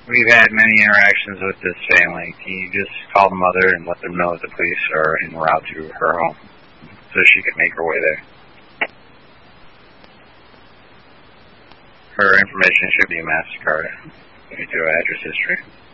We've had many interactions with this family. Can you just call the mother and let them know that the police are en route to her home so she can make her way there? Her information should be a MasterCard. Let me do address history.